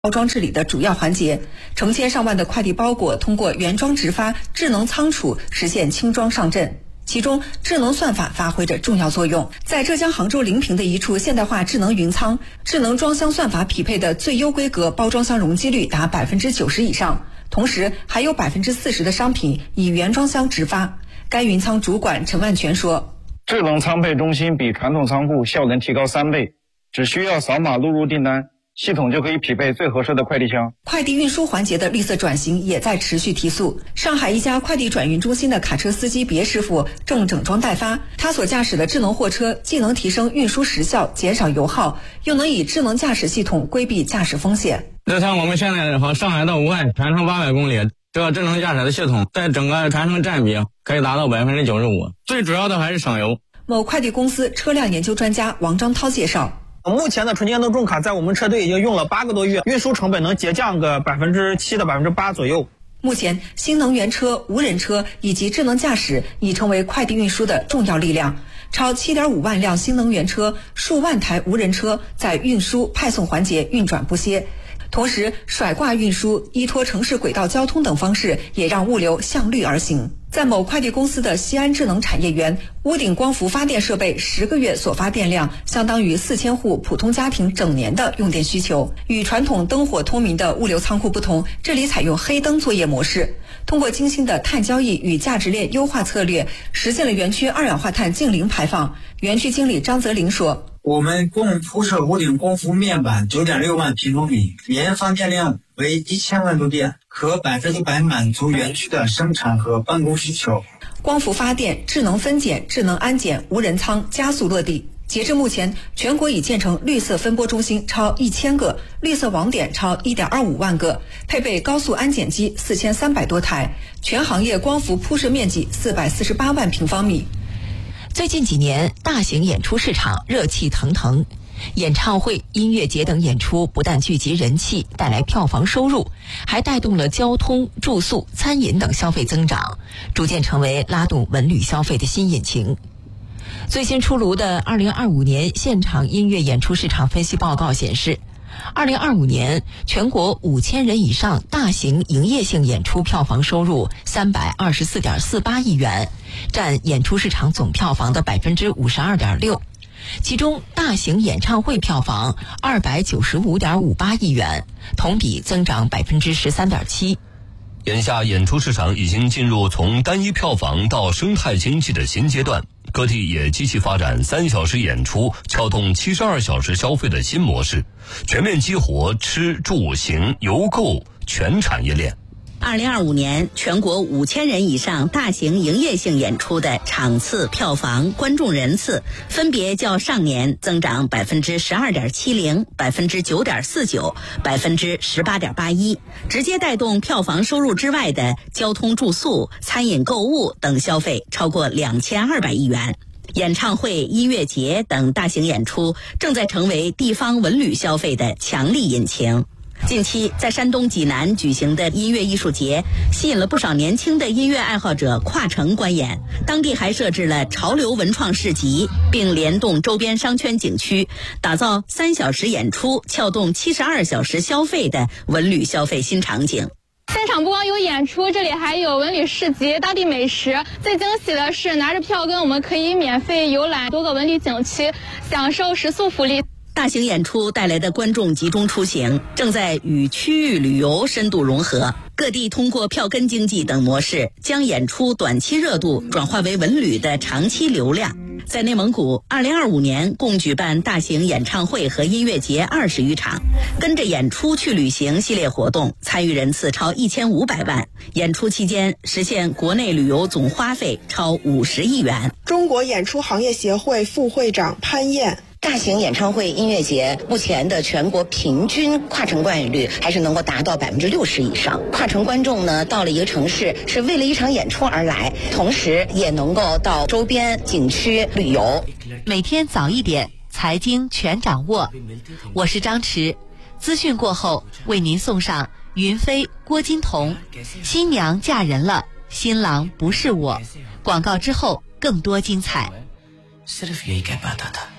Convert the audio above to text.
包装治理的主要环节，成千上万的快递包裹通过原装直发、智能仓储实现轻装上阵。其中，智能算法发挥着重要作用。在浙江杭州临平的一处现代化智能云仓，智能装箱算法匹配的最优规格包装箱容积率达90%以上，同时还有40%的商品以原装箱直发。该云仓主管陈万全说：“ 智能仓配中心比传统仓库效能提高3倍，只需要扫码录入订单，系统就可以匹配最合适的快递箱。” 快递运输环节的绿色转型也在持续提速。上海一家快递转运中心的卡车司机别师傅正整装待发，他所驾驶的智能货车既能提升运输时效、减少油耗，又能以智能驾驶系统规避驾驶风险。 这趟我们现在和上海到武汉全程800公里，这个智能驾驶的系统在整个全程占比可以达到95%，最主要的还是省油。 某快递公司车辆研究专家王章涛介绍。 目前的纯电动重卡在我们车队已经用了8个多月，运输成本能节降个7%到8%左右。 目前，新能源车、无人车以及智能驾驶已成为快递运输的重要力量。超7.5万辆新能源车、数万台无人车在运输派送环节运转不歇。同时，甩挂运输、依托城市轨道交通等方式也让物流向绿而行。在某快递公司的西安智能产业园，屋顶光伏发电设备10个月所发电量相当于4000户普通家庭整年的用电需求。与传统灯火通明的物流仓库不同，这里采用黑灯作业模式，通过精心的碳交易与价值链优化策略，实现了园区二氧化碳净零排放。园区经理张泽林说：“ 我们共铺设屋顶光伏面板9.6万平方米，年发电量为1000万度电，可100%满足园区的生产和办公需求。” 光伏发电、智能分拣、智能安检、无人仓加速落地。截至目前，全国已建成绿色分拨中心超1000个，绿色网点超1.25万个，配备高速安检机4300多台，全行业光伏铺设面积448万平方米。 最近几年，大型演出市场热气腾腾，演唱会、音乐节等演出不但聚集人气，带来票房收入，还带动了交通、住宿、餐饮等消费增长，逐渐成为拉动文旅消费的新引擎。最新出炉的2025年现场音乐演出市场分析报告显示，2025年全国5000人以上大型营业性演出票房收入324.48亿元，占演出市场总票房的52.6%。其中，大型演唱会票房295.58亿元，同比增长13.7%。 眼下，演出市场已经进入从单一票房到生态经济的新阶段，各地也积极发展3小时演出，撬动72小时消费的新模式，全面激活吃住行游购全产业链。 2025年全国5000人以上大型营业性演出的场次、票房、观众人次分别较上年增长12.70%、9.49%、18.81%。直接带动票房收入之外的交通住宿、餐饮购物等消费超过2200亿元。演唱会、音乐节等大型演出正在成为地方文旅消费的强力引擎。近期在山东济南举行的音乐艺术节吸引了不少年轻的音乐爱好者跨城观演，当地还设置了潮流文创市集，并联动周边商圈景区，打造3小时演出撬动72小时消费的文旅消费新场景。 现场不光有演出，这里还有文旅市集、当地美食。最惊喜的是，拿着票根我们可以免费游览多个文旅景区，享受食宿福利。 大型演出带来的观众集中出行，正在与区域旅游深度融合。各地通过票根经济等模式，将演出短期热度转化为文旅的长期流量。在内蒙古，2025年共举办大型演唱会和音乐节20余场，跟着演出去旅行系列活动参与人次超1500万。演出期间实现国内旅游总花费超50亿元。 中国演出行业协会副会长潘燕。 大型演唱会、音乐节目前的全国平均跨城观影率还是能够达到60%以上。跨城观众呢，到了一个城市是为了一场演出而来，同时也能够到周边景区旅游。 每天早一点，财经全掌握。我是张弛，资讯过后为您送上云飞、郭金童新娘嫁人了，新郎不是我。广告之后更多精彩。